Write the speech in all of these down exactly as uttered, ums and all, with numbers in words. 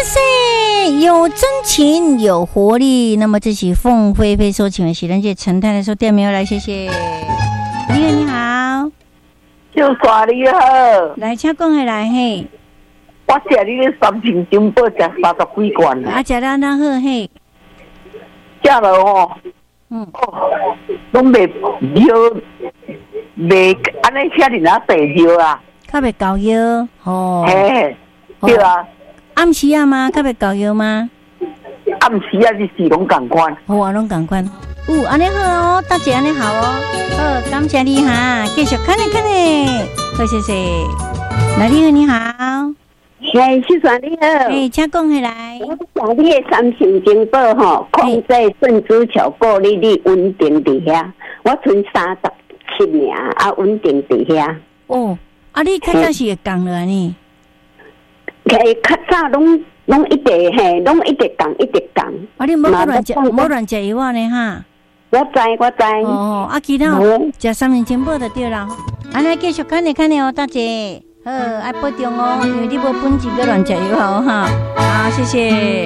是有真情有活力。那么这是凤飞飞所请的是咱这陈太太说店名来，谢谢。你好，你好， 就说你好， 来请讲下来嘿。 我食你的三千金宝，食三十几罐啊，食了那好嘿。 食了哦，嗯，哦，拢袂尿，袂安尼吃你那白尿啊， 较袂高腰哦。 嘿，对啊。 暗时啊吗？较袂高腰吗？ 暗时啊，日时拢共款。 好啊，拢共款。哦，安尼好哦，大姐安尼好哦。好，感谢你哈，继续看呢看呢。好，谢谢。来，你好，你好。 哎，师叔你好。 哎，请讲起来。 我讲你的三性金宝吼，控制肾子桥过滤率稳定伫遐。我存三十七名啊，稳定伫遐。 哦，啊，你较早是会讲了呢？ 诶，较早拢拢一直嘿，拢一直讲一直讲。 啊，你莫乱食，莫乱食药啊呢哈。 我知我知。 哦，啊，其他食三面金宝就对啦。安尼继续看呢看呢哦，大姐，好，爱保重哦，因为你无本钱个乱食药哦哈。好，谢谢。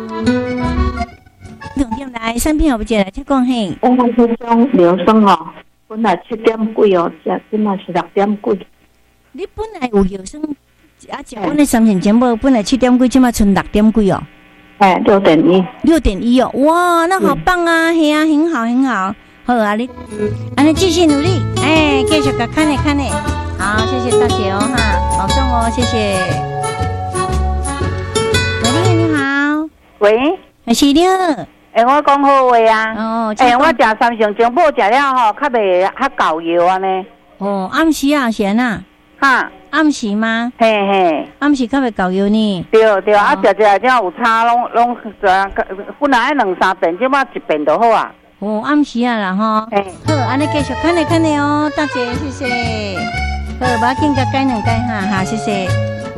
重点来，产品好不接来，请讲嘿。 我们这种疗伤哦，本来七点几哦，食今嘛是六点几。 你本来有疗伤。啊，食阮的三片钱宝本来七点几，即马剩六点几哦。 哎，六点一， 六点一哦，哇，那好棒啊，嘿啊，很好很好，好啊，你，啊，你继续努力，哎，继续个看呢看呢，好，谢谢大姐哦哈，保重哦，谢谢。喂，你好，你好， 喂， 是你好， 哎，我讲好话啊， 哦， 哎，我食三成金宝食了吼，较袂较够药安尼。 哦，暗时啊，闲啊。 哈， 暗时吗？ 嘿嘿， 暗时较袂够药呢。 对对，啊，食食这有差，拢拢本来两三遍，即马一遍就好啊。 哦，暗时啊啦吼。嘿，好，安尼继续看呢看呢哦，大姐，谢谢。好，我紧甲改两改哈，哈，谢谢。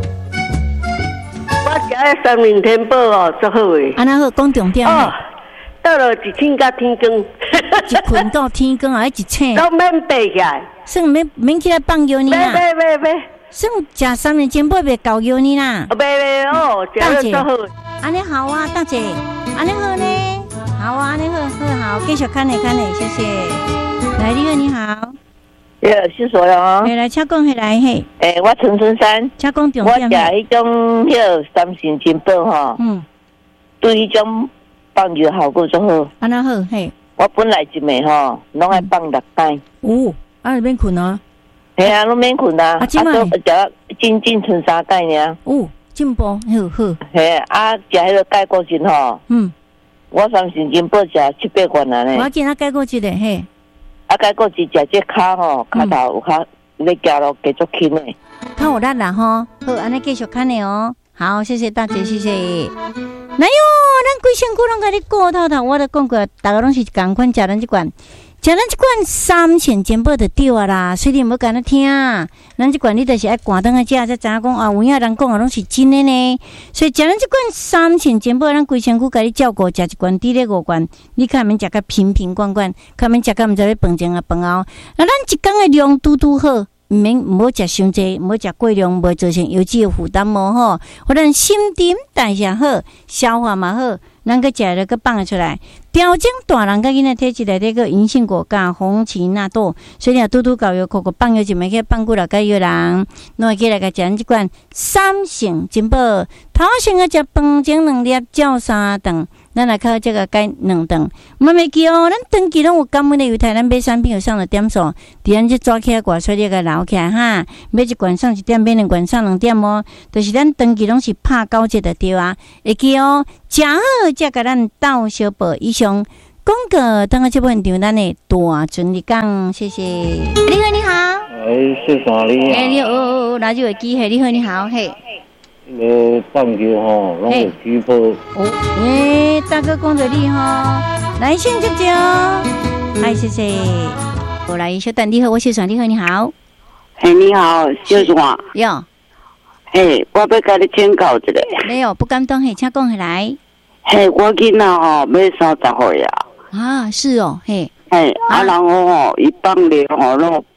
我食的三面天宝哦，足好诶。 安那好，讲重点。哦， 到了一囧到天光， 一困到天光啊，一醒。 都免爬起来。 算免免起来放药呢啦， 别别别别， 算食三面金宝袂够药呢啦。 别别哦， 大姐， 好， 安尼好啊，大姐，安尼好呢，好啊，安尼好，好好，继续看呢看呢，谢谢。来，你好，你好， 耶，是所了哦。 来来，请讲起来嘿。 诶，我陈春山， 请讲重点。 我食迄种迄个三性金宝吼，嗯，对迄种放药效果最好。 安那好嘿。 我本来一暝吼，拢爱放六摆。 哦。啊，你免困哦？ 系啊，拢免困啊。啊，即摆食仅仅剩三盖尔。 哦，进步好好。 系啊，食迄个钙固醇吼。嗯。我三成金宝食七八罐啊呢。 我见啊钙固醇的嘿。 啊，钙固醇食这骹吼，骹头有较咧行路继续轻的。 较有力啦吼，好，安尼继续看的哦。好，谢谢大姐，谢谢。哪有？咱规身躯拢甲你顾透透，我都讲过，大家拢是共款食咱即罐。食咱即罐三千金宝就对啊啦，所以你唔好干那听。咱即罐你就是爱赶灯啊食，才知影讲啊，有影人讲啊，拢是真的呢。所以食咱即罐三千金宝，咱规身躯甲你照顾，食一罐滴咧五罐，你看免食甲瓶瓶罐罐，看免食甲毋知要饭前啊饭后。那咱一工的量拄拄好，毋免唔好食伤济，唔好食过量，袂造成油脂的负担无吼。或者心沉代谢好，消化嘛好。咱个食了个放出来，调整大人甲囡仔体质内底个银杏果加红荠纳豆，所以啊，拄拄搞药，口口放药就袂去放久了个药人，侬会起来个食咱即罐三性金宝，头先个食饭前两粒，照三顿，咱来靠这个改两顿，莫袂记哦，咱长期拢有感恩的犹太咱买产品有上了点数，伫咱这抓起来挂出来个留起来哈，买一罐上一点，买两罐上两点哦，就是咱长期拢是拍九折的对啊，会记哦，食好。再甲咱斗小报以上广告，等下这部分场咱的大顺利讲，谢谢。你好，你好。 哎，是啥你哎，你好，哦哦，拿这个机会，你好，你好，嘿。 呃，放球吼，拢有举报。 哦，哎，大哥讲着你吼，来先接接哦。哎，谢谢。我来小等你好，我小爽，你好，你好。 嘿，你好，小爽。 哟。 嘿，我要甲你请教一下。 没有，不敢当，嘿，请讲起来。 嘿，我囡仔吼要三十岁啊。 啊，是哦，嘿。 嘿，啊，然后吼，伊放尿吼，拢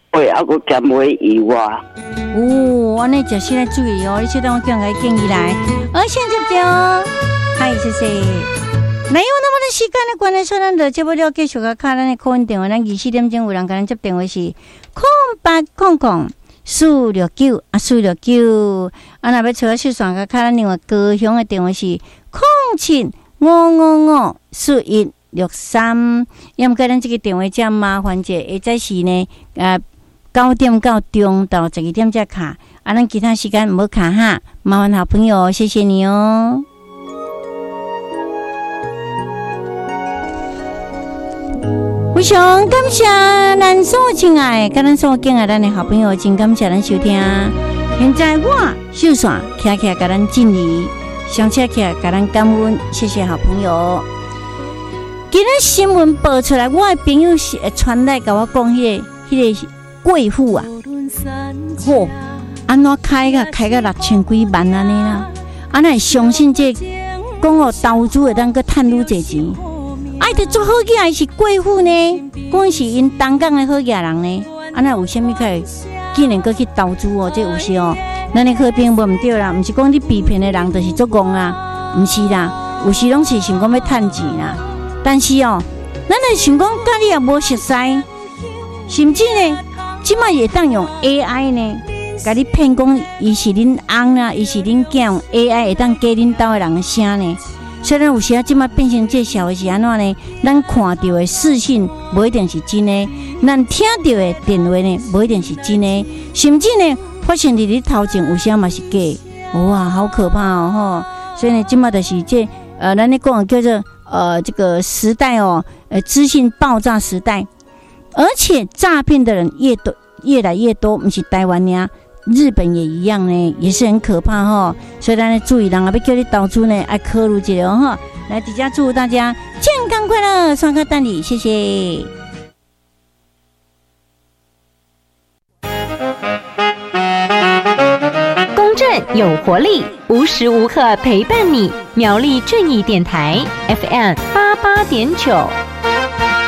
会啊，我减为以外。 哦，安尼就是来注意哦，你晓得我叫人建议来，而现在对哦，嗨，谢谢。那有那么的时间的关系，说咱就接不了继续个卡咱的口音电话，咱二四点钟有人跟咱接电话是空八空空四六九啊四六九，啊那要找小爽个卡咱另外高雄的电话是空七五五五四一六三，要么跟咱这个电话这麻烦者，或者是呢呃九点到中到十二点才卡，啊咱其他时间唔好卡哈，麻烦好朋友，谢谢你哦。非常感谢咱所亲爱的，跟咱所敬爱咱的好朋友，真感谢咱收听。现在我秀爽徛徛给咱敬礼，上车徛给咱感恩，谢谢好朋友。今日新闻报出来，我的朋友是传来跟我讲，迄、那个、迄、那个贵妇啊，嚯、哦，安怎开个开个六千几万安尼啦？安尼相信这讲哦，投资会当个赚愈侪钱。爱得做好嘢还是贵妇呢？讲是因东港的好嘢人呢？啊，那有啥物可以竟然搁去投资哦？这有时哦，咱的好朋友无毋对啦，毋是讲你被骗的人就是做戆啊，毋是啦，有时拢是想讲要趁钱啦。但是哦，咱来想讲，甲你也无熟悉，甚至呢，即摆会当用 A I 呢，甲你骗讲伊是恁翁啦，伊是恁囝，用 A I 会当假恁兜的人的声呢。虽然有时啊，即摆变成这社会是安怎呢？咱看到的视讯无一定是真的，咱听到的电话呢，无一定是真的，甚至呢，发生伫你头前有时嘛是假，哇，好可怕哦！吼，所以呢，即摆就是这呃，咱咧讲叫做呃这个时代哦，呃，资讯爆炸时代，而且诈骗的人越多，越来越多，不是台湾呀。日本也一样呢，也是很可怕哈，所以咱要注意，人啊要叫你投资呢，要考虑一下哈。来，底下祝大家健康快乐，双卡蛋里，谢谢。 公正有活力，无时无刻陪伴你。苗栗正义电台 F M 八八点九。